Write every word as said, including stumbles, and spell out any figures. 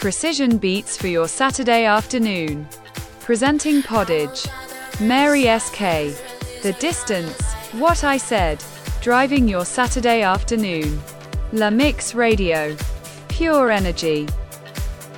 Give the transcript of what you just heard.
Precision beats for your Saturday afternoon. Presenting Poddage. Mary S K. The Distance, What I Said. Driving your Saturday afternoon. La Mix Radio. Pure energy.